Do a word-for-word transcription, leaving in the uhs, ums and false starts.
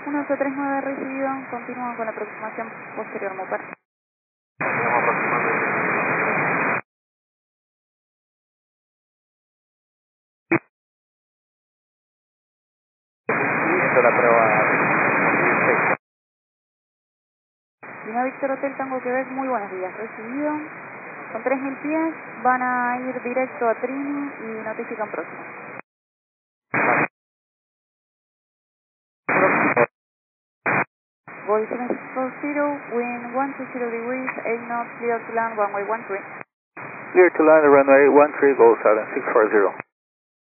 uno ocho tres nueve recibido, continúan con la aproximación posterior Mopar. Continuamos aproximando. Siguiendo la prueba. Lima Víctor Hotel Tango Quebec, muy buenos días, recibido. Con tres mil pies van a ir directo a Trini y notifican próximo. Voice seven six four zero, wind one two zero degrees, eight knots, clear to land, runway one three. Clear to land, runway one three, go seven six four zero.